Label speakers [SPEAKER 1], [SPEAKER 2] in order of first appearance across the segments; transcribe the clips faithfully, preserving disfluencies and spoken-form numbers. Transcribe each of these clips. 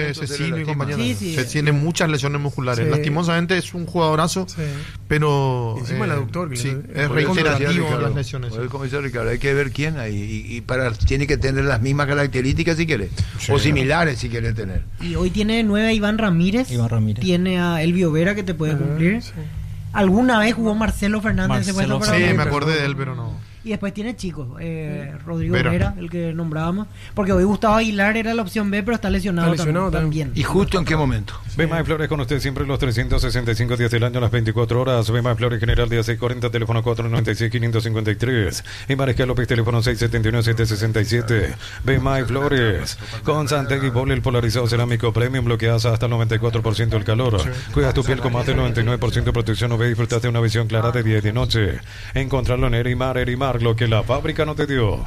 [SPEAKER 1] de Cecilio y compañía.
[SPEAKER 2] Sí, sí.
[SPEAKER 1] Se tiene muchas lesiones musculares.
[SPEAKER 2] Sí.
[SPEAKER 1] Lastimosamente es un jugadorazo,
[SPEAKER 2] Sí.
[SPEAKER 1] pero
[SPEAKER 2] Y encima
[SPEAKER 1] eh,
[SPEAKER 2] el aductor, que
[SPEAKER 1] sí,
[SPEAKER 2] no-
[SPEAKER 1] es
[SPEAKER 3] Por eso
[SPEAKER 1] reiterativo
[SPEAKER 3] decía,
[SPEAKER 1] las lesiones.
[SPEAKER 3] Por eso, como dice Ricardo, hay que ver quién hay. Y, y para tiene que tener las mismas características si quiere.
[SPEAKER 1] Sí.
[SPEAKER 3] O similares si quiere tener.
[SPEAKER 4] Y hoy tiene nueve a Iván Ramírez.
[SPEAKER 5] Iván Ramírez.
[SPEAKER 4] Tiene a Elvio Vera que te puede cumplir.
[SPEAKER 2] Sí.
[SPEAKER 4] Alguna vez jugó Marcelo Fernández.
[SPEAKER 5] Marcelo
[SPEAKER 4] ese puesto,
[SPEAKER 1] Sí,
[SPEAKER 4] pero-
[SPEAKER 1] me acordé de él, pero no.
[SPEAKER 4] Y después tiene chicos. Eh, Rodrigo
[SPEAKER 1] Vera.
[SPEAKER 4] Vera, el que nombrábamos. Porque hoy Gustavo Aguilar era la opción B, pero está lesionado,
[SPEAKER 2] Está lesionado
[SPEAKER 4] tam-
[SPEAKER 2] también.
[SPEAKER 4] también.
[SPEAKER 3] ¿Y justo en qué momento?
[SPEAKER 6] Bema y Flores con usted siempre los trescientos sesenta y cinco días del año, las veinticuatro horas. Bema y Flores General dieciséis cuarenta, teléfono cuatro noventa y seis, quinientos cincuenta y tres. Y Mariscal López, teléfono seis setenta y nueve, setecientos sesenta y siete. Bema y Flores con Santegui Poli, el polarizado cerámico premium, bloqueas hasta el noventa y cuatro por ciento del calor. Cuidas tu piel con más del noventa y nueve por ciento de protección U V y disfrutas de una visión clara de día y de noche. Encontrarlo en Erimar, Erimar, lo que la fábrica no te dio.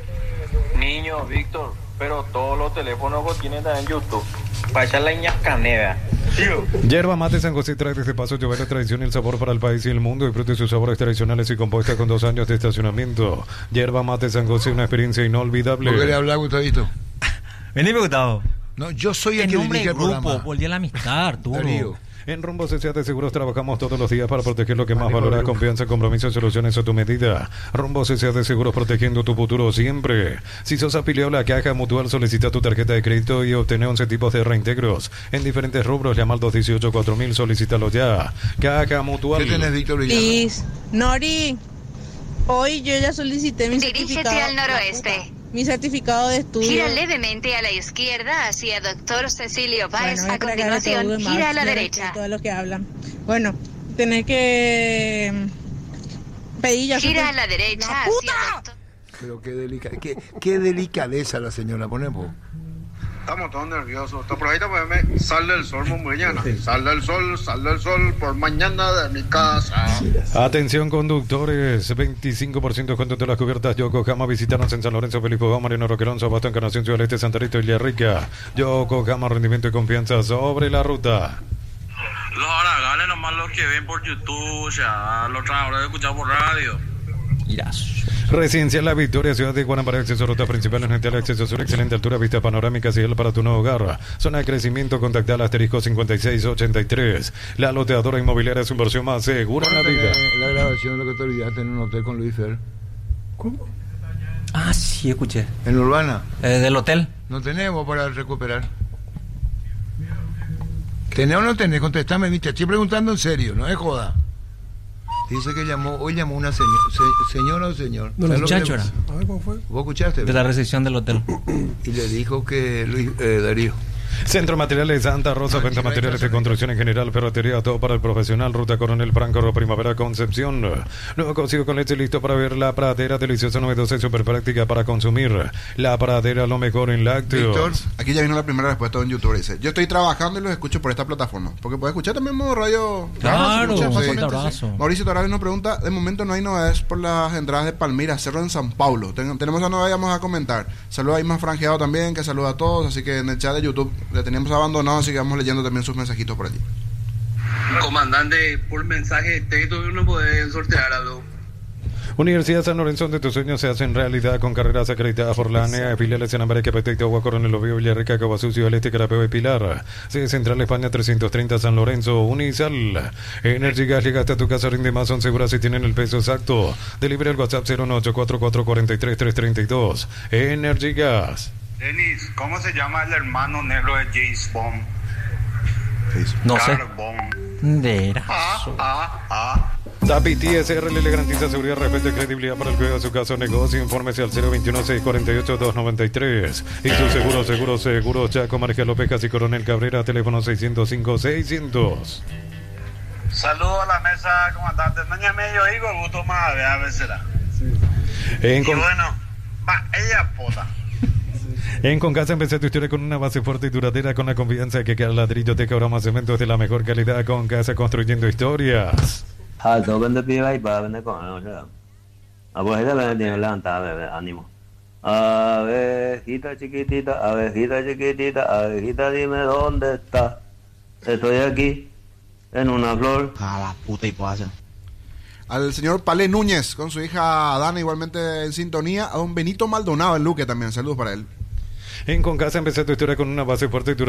[SPEAKER 7] Niño, Víctor, pero todos los teléfonos que tienen en YouTube. Para echar la ñascanera.
[SPEAKER 6] Yerba Mate San José trae desde Paso Llevar la tradición y el sabor para el país y el mundo. Disfrute sus sabores tradicionales y compuesta con dos años de estacionamiento. Yerba Mate San José, una experiencia inolvidable.
[SPEAKER 3] ¿Por qué le habla, Gustavito?
[SPEAKER 5] Vení, Gustavo.
[SPEAKER 3] No, yo soy el
[SPEAKER 5] En
[SPEAKER 3] que
[SPEAKER 5] nombre
[SPEAKER 3] dirige
[SPEAKER 5] del
[SPEAKER 3] el
[SPEAKER 5] grupo,
[SPEAKER 3] programa.
[SPEAKER 5] por el día de la amistad, Arturo.
[SPEAKER 3] Darío.
[SPEAKER 6] En Rumbo C C A de Seguros trabajamos todos los días para proteger lo que más valora, confianza, compromiso y soluciones a tu medida. Rumbo C C A de Seguros, protegiendo tu futuro siempre. Si sos afiliado a la Caja Mutual, solicita tu tarjeta de crédito y obtener once tipos de reintegros en diferentes rubros. Llama al dos dieciocho cuatro mil, solicítalo ya. Caja Mutual.
[SPEAKER 3] ¿Qué tenés, Víctor Villano?
[SPEAKER 8] Liz, Nori, hoy yo ya solicité mi
[SPEAKER 9] Dirígete
[SPEAKER 8] certificado.
[SPEAKER 9] al noroeste.
[SPEAKER 8] Mi certificado de estudio.
[SPEAKER 9] Gira levemente a la izquierda hacia Doctor Cecilio Páez.
[SPEAKER 8] Bueno,
[SPEAKER 9] A continuación,
[SPEAKER 8] más,
[SPEAKER 9] gira a la
[SPEAKER 8] yo
[SPEAKER 9] derecha.
[SPEAKER 8] respeto a los que hablan. Bueno, tenés que mm, pedir ya.
[SPEAKER 9] Gira a la derecha
[SPEAKER 8] ¡La
[SPEAKER 9] hacia
[SPEAKER 8] puta!
[SPEAKER 9] Doctor.
[SPEAKER 3] Pero qué, delica qué, qué delicadeza la señora, ponemos.
[SPEAKER 10] Estamos todos nerviosos. Te aprovecha para verme. Sal del sol muy mañana. Sal del sol, sal del sol por mañana de mi casa.
[SPEAKER 6] Atención conductores, veinticinco por ciento de descuento de las cubiertas Yokohama. Visítanos en San Lorenzo, Felipe Gama, Mariano Roquerón, Sabasto, Encarnación, Ciudad del Este, Santa Rita y Villarrica. Yokohama, rendimiento y confianza sobre la ruta.
[SPEAKER 7] Los haraganes nomás los que ven por YouTube, ya los trabajadores escuchan por radio.
[SPEAKER 5] Irás.
[SPEAKER 6] Residencial La Victoria, ciudad de Guanabara, acceso a rutas principales, neutral, acceso sur, excelente altura, vista panorámica, cielo para tu nuevo hogar. Zona de crecimiento, contacta al asterisco cincuenta y seis ochenta y tres. La loteadora inmobiliaria es su inversión más segura en la vida.
[SPEAKER 3] La grabación de lo que te olvidaste en un hotel con Luis Fer.
[SPEAKER 2] ¿Cómo?
[SPEAKER 5] Ah, sí, escuché.
[SPEAKER 3] En Urbana.
[SPEAKER 5] Eh, del hotel.
[SPEAKER 3] No tenemos para recuperar. ¿Tenés o no tenés? Contestame, viste. Estoy preguntando en serio, no es joda. Dice que llamó, hoy llamó una señora, se, señora o señor.
[SPEAKER 2] No,
[SPEAKER 3] ¿Sabes lo que
[SPEAKER 5] muchacho
[SPEAKER 3] le-
[SPEAKER 5] era.
[SPEAKER 2] A ver cómo fue.
[SPEAKER 3] ¿Vos escuchaste?
[SPEAKER 5] De la recepción del hotel.
[SPEAKER 3] Y le dijo que Luis eh, Darío.
[SPEAKER 6] Centro Materiales Santa Rosa, venta materiales de construcción en general, ferretería, todo para el profesional. Ruta Coronel Franco, Primavera Concepción. Nuevo cocido con leche listo para ver. La Pradera, deliciosa, novedosa y súper práctica para consumir. La Pradera, lo mejor en lácteos.
[SPEAKER 10] Víctor, aquí ya vino la primera respuesta en YouTube. Dice: yo estoy trabajando y los escucho por esta plataforma. Porque puedes escuchar también modo radio.
[SPEAKER 5] Claro,
[SPEAKER 10] se escucha
[SPEAKER 5] un
[SPEAKER 10] fácilmente,
[SPEAKER 5] fuerte abrazo.
[SPEAKER 10] sí. Mauricio Torales nos pregunta: de momento no hay novedades por las entradas de Palmira, Cerro en San Paulo. Ten- tenemos esa novedad y vamos a comentar. Saluda a Isma Franjeado también, que saluda a todos. Así que en el chat de YouTube le teníamos abandonado, así que vamos leyendo también sus mensajitos por allí.
[SPEAKER 7] Comandante, por mensaje de texto no pueden sortear algo.
[SPEAKER 6] Universidad San Lorenzo, donde tus sueños se hacen realidad con carreras acreditadas por la A N E A, filiales en América, Petecta, Agua, Coronel Oviedo, Villarrica, Caguazú, Ciudad del Este, Carapeo y Pilar. Sede Central España trescientos treinta San Lorenzo, Unisal. Energy Gas, llega hasta tu casa, rinde más, son seguras y tienen el peso exacto. Delibre al WhatsApp cero nueve ocho cuatro cuatro cuatro tres tres tres dos. Energy Gas.
[SPEAKER 10] Denis, ¿cómo se llama el hermano negro de James Bond?
[SPEAKER 5] No sé.
[SPEAKER 10] Carbón.
[SPEAKER 5] De era.
[SPEAKER 10] Ah, ah, ah.
[SPEAKER 6] Tapi T S R le garantiza seguridad, respeto y credibilidad para el cuidado de su caso o negocio. Infórmese al cero veintiuno, seiscientos cuarenta y ocho, doscientos noventa y tres. Y su seguro, seguro, seguro. Chaco, Marcial López, Casi Coronel Cabrera, teléfono seiscientos cinco, seiscientos.
[SPEAKER 10] Saludos a la mesa, comandante. No ya medio higo, gusto más de a ver será.
[SPEAKER 6] En
[SPEAKER 10] Y
[SPEAKER 6] con...
[SPEAKER 10] bueno, va, ella puta.
[SPEAKER 6] En Concasa empecé tu historia con una base fuerte y duradera, con la confianza que cada ladrillo te cobra más cemento de la mejor calidad. Concasa, construyendo historias.
[SPEAKER 11] Alto, vende piba y para vender con o sea. Abuelita me tiene levantada, bebé, ánimo. Abejita chiquitita, abejita chiquitita, abejita dime dónde está. Estoy aquí, en una flor.
[SPEAKER 12] A la puta y pasa.
[SPEAKER 10] Al señor Palé Núñez con su hija Dana igualmente en sintonía. A don Benito Maldonado en Luque también. Saludos para él.
[SPEAKER 6] En Concasa empecé tu historia con una base fuerte y duradera.